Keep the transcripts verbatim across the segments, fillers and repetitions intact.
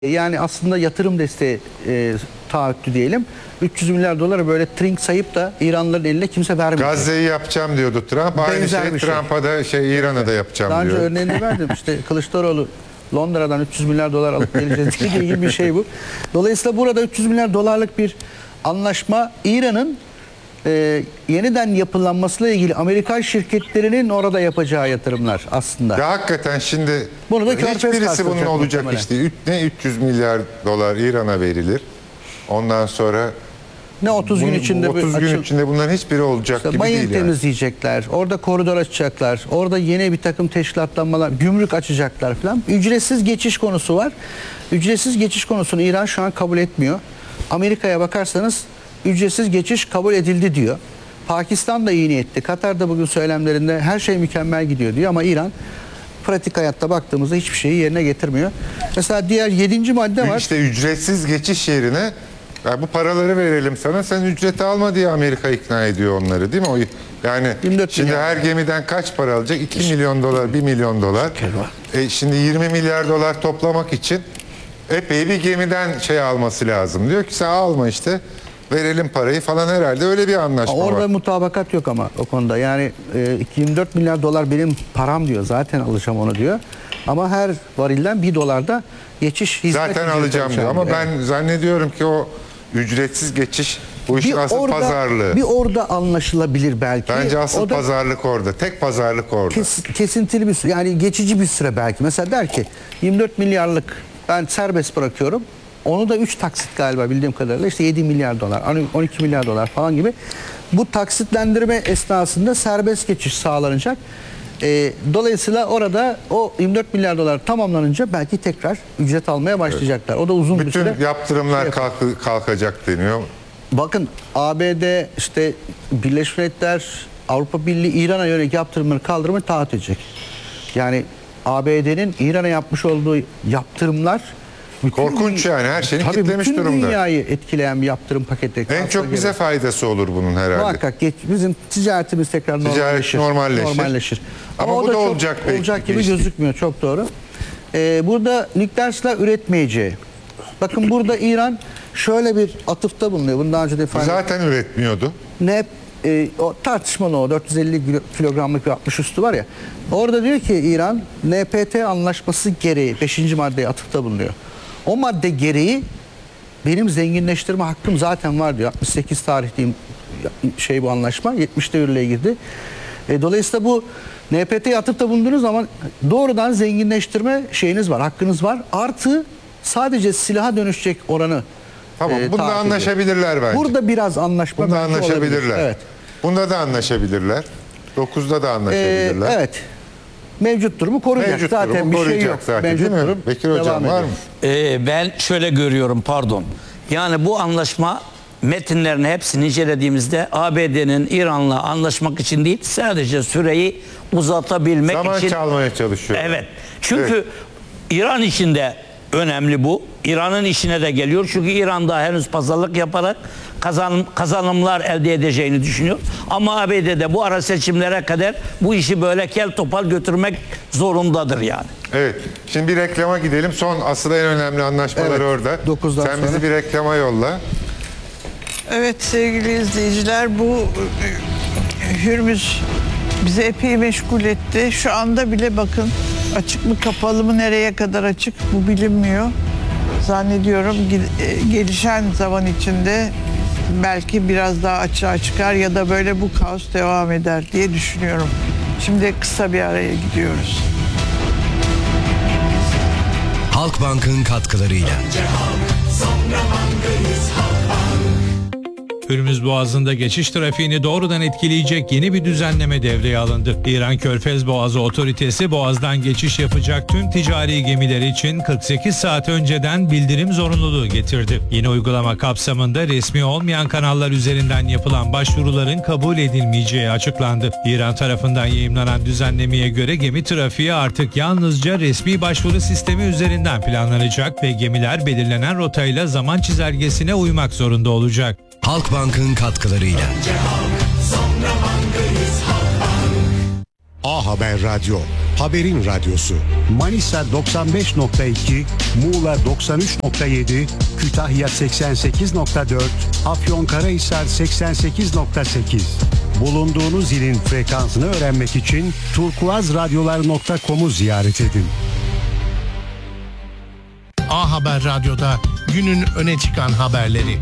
Yani aslında yatırım desteği e, taahhütü diyelim. üç yüz milyar doları böyle trink sayıp da İranlıların eline kimse vermiyor. Gazze'yi yapacağım diyordu Trump. Aynı Benzer şey bir şey. Trump'a da şey İran'a da yapacağım Daha önce diyor. örneğini verdim. İşte Kılıçdaroğlu Londra'dan üç yüz milyar dolar alıp geleceğiz dediği gibi bir şey bu. Dolayısıyla burada üç yüz milyar dolarlık bir anlaşma İran'ın e, yeniden yapılanmasıyla ilgili Amerikan şirketlerinin orada yapacağı yatırımlar aslında. Ya hakikaten şimdi Bunu da Körfez hiçbirisi karşılayacak bunun olacak muhtemelen. işte. Üç- Ne üç yüz milyar dolar İran'a verilir. Ondan sonra Ne otuz gün bunun- içinde bu otuz bir gün açıl- içinde bunların hiçbiri olacak İşte gibi mayın değil yani. temizleyecekler, orada koridor açacaklar, orada yeni bir takım teşkilatlanmalar, gümrük açacaklar falan. Ücretsiz geçiş konusu var. Ücretsiz geçiş konusunu İran şu an kabul etmiyor. Amerika'ya bakarsanız ücretsiz geçiş kabul edildi diyor. Pakistan da iyi niyetli. Katar da bugün söylemlerinde her şey mükemmel gidiyor diyor ama İran pratik hayatta baktığımızda hiçbir şeyi yerine getirmiyor. Mesela diğer yedinci madde var. İşte ücretsiz geçiş yerine ya bu paraları verelim sana, sen ücreti alma diye Amerika ikna ediyor onları, değil mi? O, yani yirmi dört şimdi milyar. her gemiden kaç para alacak? iki milyon dolar, bir milyon dolar. E şimdi yirmi milyar dolar toplamak için epey bir gemiden şey alması lazım. Diyor ki sen alma işte, verelim parayı falan, herhalde öyle bir anlaşma Orada var. mutabakat yok ama o konuda. Yani e, yirmi dört milyar dolar benim param diyor. Zaten alacağım onu diyor. Ama her varilden bir dolar da geçiş hizmet Zaten ücreti alacağım diyor ama alacağım. ben zannediyorum ki o ücretsiz geçiş bu işin asıl orada, pazarlığı. Bir orada anlaşılabilir belki. Bence asıl O da pazarlık orada. Tek pazarlık orada. kes- kesintili bir süre, yani geçici bir süre belki. Mesela der ki yirmi dört milyarlık ben serbest bırakıyorum. Onu da üç taksit galiba bildiğim kadarıyla işte yedi milyar dolar, on iki milyar dolar falan gibi. Bu taksitlendirme esnasında serbest geçiş sağlanacak. Ee, dolayısıyla orada o yirmi dört milyar dolar tamamlanınca belki tekrar ücret almaya başlayacaklar. O da uzun bir Bütün süre. yaptırımlar şey kalkı- kalkacak deniyor. Bakın A B D, işte Birleşmiş Milletler, Avrupa Birliği İran'a yönelik yaptırımları kaldırmayı taahhüt edecek. Yani A B D'nin İran'a yapmış olduğu yaptırımlar bütün Korkunç yani, her şeyini tabii kitlemiş bütün durumda. dünyayı etkileyen bir yaptırım paketi. En çok bize faydası olur bunun herhalde. muhakkak geç, bizim ticaretimiz tekrar Ticaret normalleşir. normalleşir. normalleşir. Ama o bu da da çok olacak belki olacak gibi işte. gözükmüyor. Çok doğru. Ee, burada nükleer silah üretmeyeceği. Bakın burada İran şöyle bir atıfta bulunuyor. Bunu daha önce de ifade Zaten üretmiyordu. ne e, o tartışmalı, o dört yüz elli kilogramlık bir altmış üstü var ya. Orada diyor ki İran N P T anlaşması gereği beşinci maddeye atıfta bulunuyor. O madde gereği benim zenginleştirme hakkım zaten var diyor. altmış sekiz tarihliyim şey bu anlaşma. yetmişte yürürlüğe girdi. E, dolayısıyla bu N P T'ye atıfta bulunduğunuz zaman doğrudan zenginleştirme şeyiniz var, hakkınız var. Artı sadece silaha dönüşecek oranı Tamam, e, bunda taahhüt ediyor. anlaşabilirler bence. Burada biraz anlaşma Bunda belki anlaşabilirler. olabilir. Evet. Bunda da anlaşabilirler. dokuzda da Ee, anlaşabilirler. evet. Mevcut durumu koruyacak. Mevcut zaten durumu bir şey koruyacak yok. zaten, Mevcut değil mi? durum Bekir Hocam devam var ediyor. mı? Ee, ben şöyle görüyorum, pardon. Yani bu anlaşma metinlerini hepsini incelediğimizde A B D'nin İran'la anlaşmak için değil, sadece süreyi uzatabilmek Zaman için. çalmaya çalışıyor. Evet. Çünkü Evet. İran için de önemli bu. İran'ın işine de geliyor. Çünkü İran daha henüz pazarlık yaparak kazan, kazanımlar elde edeceğini düşünüyor. Ama A B D'de bu ara seçimlere kadar bu işi böyle kel topal götürmek zorundadır yani. Evet. Şimdi bir reklama gidelim. Son asıl en önemli anlaşmalar Evet, orada. dokuzdan Sen bizi sonra. bir reklama yolla. Evet sevgili izleyiciler, bu e, Hürmüz bizi epey meşgul etti. Şu anda bile bakın, açık mı kapalı mı, nereye kadar açık bu bilinmiyor. Zannediyorum gel- e, gelişen zaman içinde belki biraz daha açığa çıkar ya da böyle bu kaos devam eder diye düşünüyorum. Şimdi kısa bir araya gidiyoruz. Halkbank'ın katkılarıyla. Hürmüz Boğazı'nda geçiş trafiğini doğrudan etkileyecek yeni bir düzenleme devreye alındı. İran Körfez Boğazı Otoritesi Boğaz'dan geçiş yapacak tüm ticari gemiler için kırk sekiz saat önceden bildirim zorunluluğu getirdi. Yeni uygulama kapsamında resmi olmayan kanallar üzerinden yapılan başvuruların kabul edilmeyeceği açıklandı. İran tarafından yayımlanan düzenlemeye göre gemi trafiği artık yalnızca resmi başvuru sistemi üzerinden planlanacak ve gemiler belirlenen rotayla zaman çizelgesine uymak zorunda olacak. Halkbank'ın katkılarıyla. A Haber Radyo, haberin radyosu. Manisa doksan beş nokta iki, Muğla doksan üç nokta yedi, Kütahya seksen sekiz nokta dört, Afyonkarahisar seksen sekiz nokta sekiz. Bulunduğunuz ilin frekansını öğrenmek için turkuazradyolar nokta com'u ziyaret edin. A Haber Radyo'da günün öne çıkan haberleri.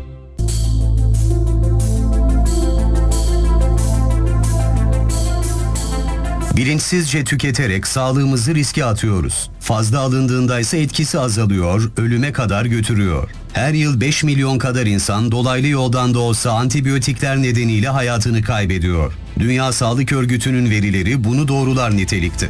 Bilinçsizce tüketerek sağlığımızı riske atıyoruz. Fazla alındığında ise etkisi azalıyor, ölüme kadar götürüyor. Her yıl beş milyon kadar insan dolaylı yoldan da olsa antibiyotikler nedeniyle hayatını kaybediyor. Dünya Sağlık Örgütü'nün verileri bunu doğrular nitelikte.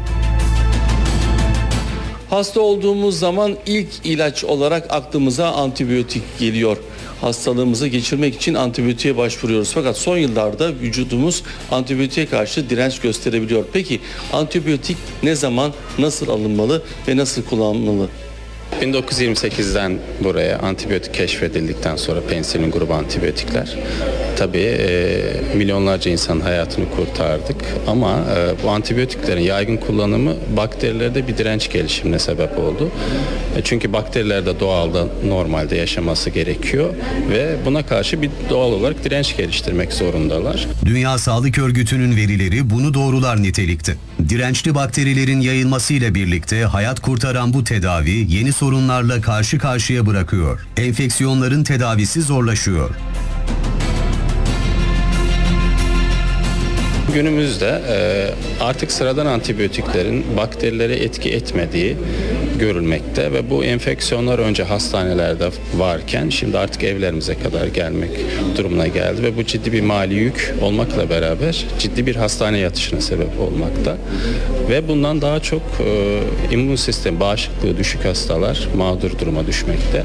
Hasta olduğumuz zaman ilk ilaç olarak aklımıza antibiyotik geliyor. Hastalığımızı geçirmek için antibiyotiğe başvuruyoruz. Fakat son yıllarda vücudumuz antibiyotiğe karşı direnç gösterebiliyor. Peki antibiyotik ne zaman, nasıl alınmalı ve nasıl kullanılmalı? bin dokuz yüz yirmi sekizden buraya antibiyotik keşfedildikten sonra penisilin grubu antibiyotikler. Tabii e, milyonlarca insanın hayatını kurtardık ama e, bu antibiyotiklerin yaygın kullanımı bakterilerde bir direnç gelişimine sebep oldu. E, çünkü bakterilerde doğalda normalde yaşaması gerekiyor ve buna karşı bir doğal olarak direnç geliştirmek zorundalar. Dünya Sağlık Örgütü'nün verileri bunu doğrular nitelikte. Dirençli bakterilerin yayılmasıyla birlikte hayat kurtaran bu tedavi yeni sorunlarla karşı karşıya bırakıyor. Enfeksiyonların tedavisi zorlaşıyor. Günümüzde e, artık sıradan antibiyotiklerin bakterilere etki etmediği görülmekte ve bu enfeksiyonlar önce hastanelerde varken şimdi artık evlerimize kadar gelmek durumuna geldi ve bu ciddi bir mali yük olmakla beraber ciddi bir hastane yatışına sebep olmakta ve bundan daha çok e, immün sistem bağışıklığı düşük hastalar mağdur duruma düşmekte.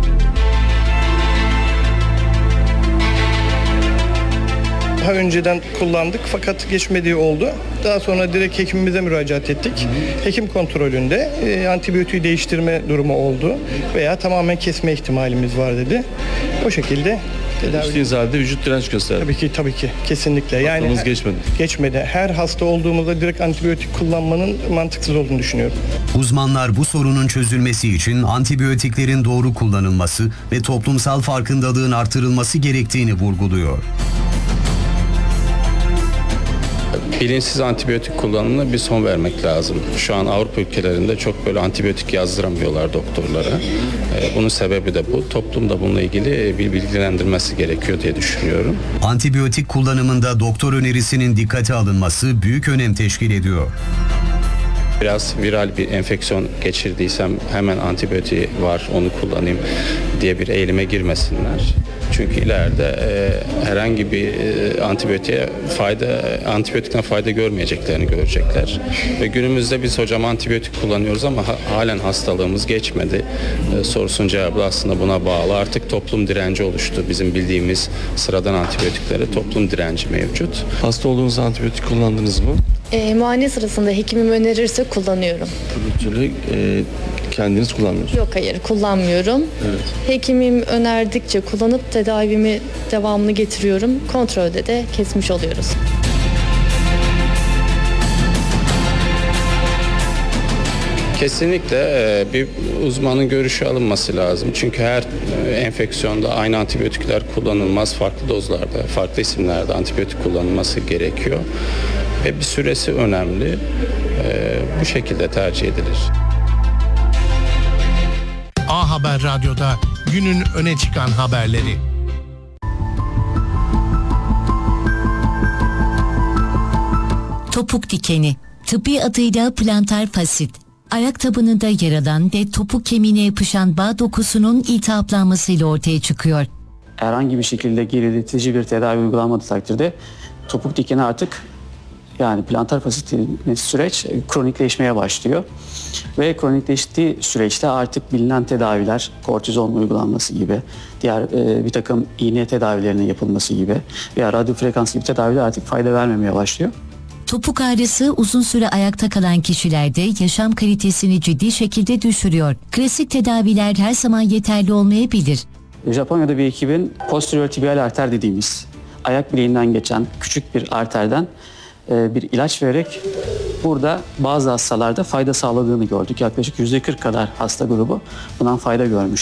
Daha önceden kullandık fakat geçmediği oldu. Daha sonra direkt hekimimize müracaat ettik. Hekim kontrolünde e, antibiyotiği değiştirme durumu oldu veya tamamen kesme ihtimalimiz var dedi. O şekilde tedavi. İçtiğiniz halde vücut direnç gösterdi. Tabii ki tabii ki kesinlikle. Yani Hastamız geçmedi. Geçmedi. Her hasta olduğumuzda direkt antibiyotik kullanmanın mantıksız olduğunu düşünüyorum. Uzmanlar bu sorunun çözülmesi için antibiyotiklerin doğru kullanılması ve toplumsal farkındalığın artırılması gerektiğini vurguluyor. Bilinçsiz antibiyotik kullanımına bir son vermek lazım. Şu an Avrupa ülkelerinde çok böyle antibiyotik yazdıramıyorlar doktorlara. Bunun sebebi de bu. Toplum da bununla ilgili bir bilgilendirmesi gerekiyor diye düşünüyorum. Antibiyotik kullanımında doktor önerisinin dikkate alınması büyük önem teşkil ediyor. Biraz viral bir enfeksiyon geçirdiysem hemen antibiyotiği var onu kullanayım diye bir eğilime girmesinler. Çünkü ileride e, herhangi bir e, antibiyotiğe fayda, antibiyotikten fayda görmeyeceklerini görecekler. Ve günümüzde biz hocam antibiyotik kullanıyoruz ama ha, halen hastalığımız geçmedi. E, sorusunun cevabı aslında buna bağlı. Artık toplum direnci oluştu. Bizim bildiğimiz sıradan antibiyotiklere toplum direnci mevcut. Hasta olduğunuzda antibiyotik kullandınız mı? E, muayene sırasında hekimim önerirse kullanıyorum. Bir türlü e, kendiniz kullanmıyorsunuz. Yok hayır kullanmıyorum. Evet. Hekimim önerdikçe kullanıp tedavimi devamlı getiriyorum. Kontrolde de kesmiş oluyoruz. Kesinlikle bir uzmanın görüşü alınması lazım. Çünkü her enfeksiyonda aynı antibiyotikler kullanılmaz. Farklı dozlarda, farklı isimlerde antibiyotik kullanılması gerekiyor. Ve bir süresi önemli. Bu şekilde tercih edilir. A Haber Radyo'da günün öne çıkan haberleri. Topuk dikeni, tıbbi adıyla plantar fasit. Ayak tabanında yer alan ve topuk kemiğine yapışan bağ dokusunun iltihaplanmasıyla ortaya çıkıyor. Herhangi bir şekilde geriletici bir tedavi uygulanmadığı takdirde topuk dikeni artık yani plantar fasit dediğimiz süreç kronikleşmeye başlıyor. Ve kronikleştiği süreçte artık bilinen tedaviler, kortizon uygulanması gibi, diğer e, bir takım iğne tedavilerinin yapılması gibi veya radyo frekans gibi tedaviler artık fayda vermemeye başlıyor. Topuk ağrısı uzun süre ayakta kalan kişilerde yaşam kalitesini ciddi şekilde düşürüyor. Klasik tedaviler her zaman yeterli olmayabilir. Japonya'da bir ekibin posterior tibial arter dediğimiz ayak bileğinden geçen küçük bir arterden e, bir ilaç vererek burada bazı hastalarda fayda sağladığını gördük. Yaklaşık yüzde kırk kadar hasta grubu bundan fayda görmüş.